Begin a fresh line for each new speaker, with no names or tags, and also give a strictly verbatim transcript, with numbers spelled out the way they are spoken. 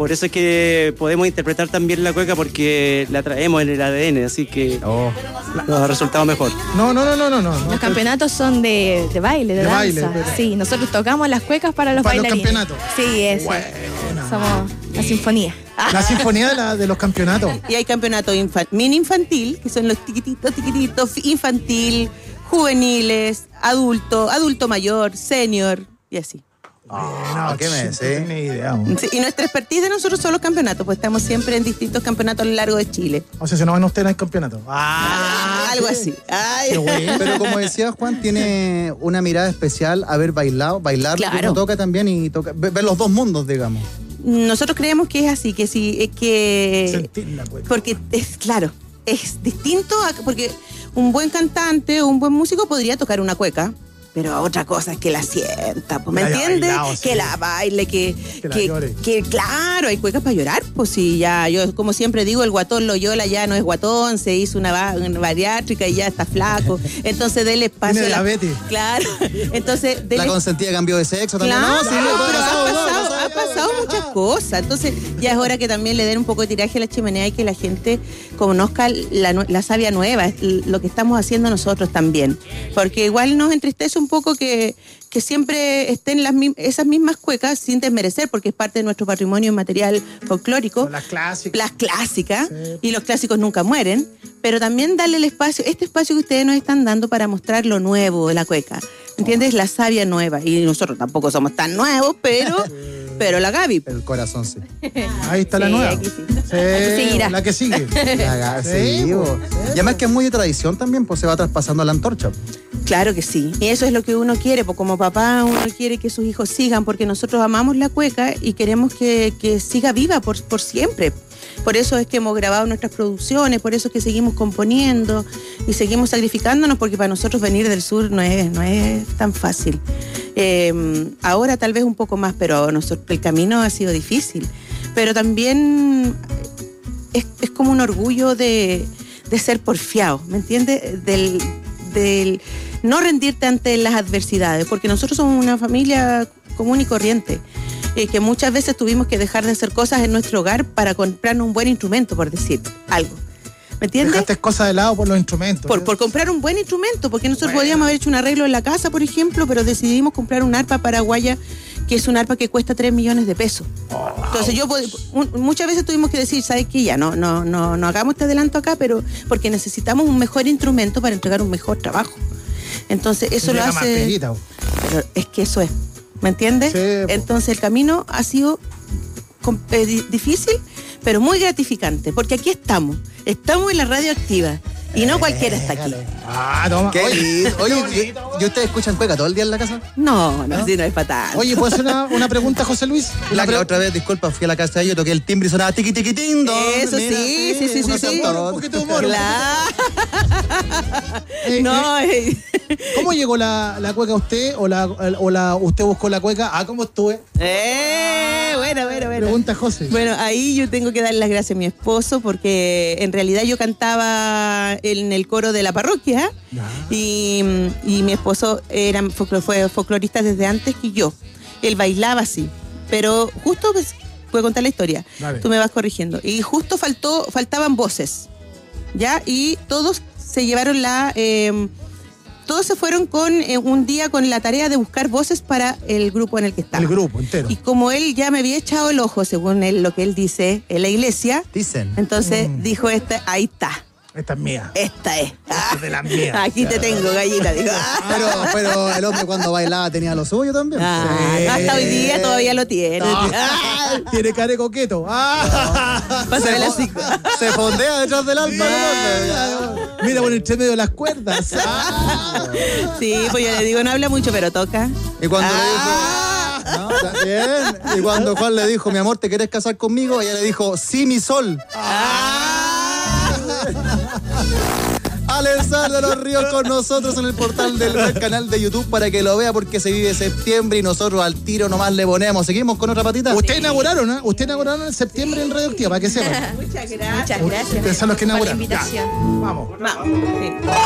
por eso es que podemos interpretar también la cueca porque la traemos en el A D N, así que oh. nos ha resultado mejor.
No, no, no, no, no. no
los campeonatos son de, de baile, de, de danza. Baile, pero... Sí, nosotros tocamos las cuecas para los
para
bailarines.
Para los campeonatos.
Sí, eso. Bueno. Somos la sinfonía.
La sinfonía de, la, de los campeonatos.
Y hay campeonatos infan- mini infantil, que son los tiquititos, tiquititos, infantil, juveniles, adulto, adulto mayor, senior y así.
Oh, no, ¿qué me
sé? No tengo ni idea.
Sí, y nuestra expertise de nosotros son los campeonatos, pues estamos siempre en distintos campeonatos a lo largo de Chile.
O sea, si no van ustedes en campeonato.
Ah, algo así. Ay.
Pero como decía Juan, tiene una mirada especial haber bailado, bailar,
claro.
Uno toca también y toca, ver los dos mundos, digamos.
Nosotros creemos que es así, que sí, es que...
Sentirla, pues.
Porque es, claro, es distinto, a, porque un buen cantante o un buen músico podría tocar una cueca, pero otra cosa es que la sienta, pues, ¿me entiendes? Bailado, sí. Que la baile, que, que, que, la que claro, hay cuecas para llorar, pues sí, ya, yo como siempre digo, el guatón Loyola ya no es guatón, se hizo una, una bariátrica y ya está flaco, entonces dele espacio.
Tiene la Betty.
Claro, entonces dele...
La consentida cambió de sexo también.
Claro,
no, sí,
no,
no,
pero
no,
ha
no,
pasado,
no, no,
ha pasado muchas cosas, entonces ya es hora que también le den un poco de tiraje a la chimenea y que la gente conozca la, la savia nueva, lo que estamos haciendo nosotros también, porque igual nos entristece un poco que, que siempre estén las, esas mismas cuecas sin desmerecer, porque es parte de nuestro patrimonio material folclórico.
Las clásicas.
Las clásicas, sí. Y los clásicos nunca mueren, pero también darle el espacio, este espacio que ustedes nos están dando para mostrar lo nuevo de la cueca, ¿entiendes? La savia nueva, y nosotros tampoco somos tan nuevos, pero... Pero la Gaby.
El corazón, sí.
Ahí está
sí,
la nueva.
Aquí sí.
Sí,
aquí seguirá.
La que sigue.
La Gaby, sí. sí, y además que es muy de tradición también, pues se va traspasando la antorcha.
Claro que sí. Y eso es lo que uno quiere, pues como papá uno quiere que sus hijos sigan, porque nosotros amamos la cueca y queremos que, que siga viva por, por siempre. Por eso es que hemos grabado nuestras producciones, por eso es que seguimos componiendo y seguimos sacrificándonos, porque para nosotros venir del sur no es, no es tan fácil. Eh, ahora tal vez un poco más, pero nosotros, el camino ha sido difícil. Pero también es, es como un orgullo de, de ser porfiado, ¿me entiendes? Del, del no rendirte ante las adversidades, porque nosotros somos una familia común y corriente. Eh, que muchas veces tuvimos que dejar de hacer cosas en nuestro hogar para comprarnos un buen instrumento, por decir algo. ¿Me entiendes?
Dejaste cosas de lado por los instrumentos.
Por, por comprar un buen instrumento, porque nosotros bueno. podíamos haber hecho un arreglo en la casa, por ejemplo, pero decidimos comprar un arpa paraguaya, que es un arpa que cuesta tres millones de pesos. Oh, Entonces yo un, muchas veces tuvimos que decir, ¿sabes qué? Ya no, no, no, no hagamos este adelanto acá, pero porque necesitamos un mejor instrumento para entregar un mejor trabajo. Entonces eso lo hace... Perita, pero es que eso es. ¿Me entiendes? Sí, entonces el camino ha sido eh, difícil, pero muy gratificante, porque aquí estamos, estamos en la radio activa y no cualquiera está aquí.
Ah, toma.
Qué lindo. Oye, ¿y ustedes escuchan cueca todo el día en la casa?
No, no, ¿no? Sí, no es fatal.
Oye, ¿puedo hacer una, una pregunta, José Luis?
La que otra vez, disculpa, fui a la casa de ellos, toqué el timbre y sonaba tiqui tiqui tindo.
Eso mira, sí, sí, sí, sí, sí. sí.
Un poquito de humor.
Claro.
Eh,
no,
eh. ¿Cómo llegó la, la cueca a usted? ¿O, la, o la, usted buscó la cueca? Ah, ¿cómo estuve?
Eh, bueno, bueno, bueno.
Pregunta José.
Bueno, ahí yo tengo que darle las gracias a mi esposo, porque en realidad yo cantaba en el coro de la parroquia ah. y, y mi esposo era, fue folclorista desde antes que yo. Él bailaba así, pero justo, pues, puedo contar la historia. Vale. Tú me vas corrigiendo. Y justo faltó, faltaban voces, ¿ya? Y todos se llevaron la... Eh, todos se fueron con eh, un día con la tarea de buscar voces para el grupo en el que estaba.
El grupo entero.
Y como él ya me había echado el ojo, según él, lo que él dice en la iglesia,
dicen.
Entonces mm. dijo, esta, ahí está.
Esta es mía.
Esta es.
Esta es de las mías.
Aquí te tengo, gallina. Digo.
Pero, pero el hombre cuando bailaba tenía lo suyo también.
Ah, sí. Hasta hoy día todavía lo tiene. No.
Tiene cara de coqueto. Ah.
Pásame la cinco.
Se fondea detrás del alma.
Sí. Mira por entre medio de las cuerdas. Ah.
Sí, pues yo le digo, no habla mucho, pero toca.
Y cuando ah. le dijo... ¿no? Bien. Y cuando Juan le dijo, mi amor, ¿te querés casar conmigo? Ella le dijo, sí, mi sol.
Ah.
Alenzar de los Ríos con nosotros en el portal del canal de YouTube para que lo vea, porque se vive septiembre y nosotros al tiro nomás le ponemos. ¿Seguimos con otra patita?
Ustedes sí. inauguraron, ¿eh? Ustedes inauguraron en septiembre en Radioactiva, para que sepan.
Muchas gracias. Muchas gracias.
Ustedes son los que inauguraron.
Por la invitación.
Ya. Vamos.
Vamos. Sí.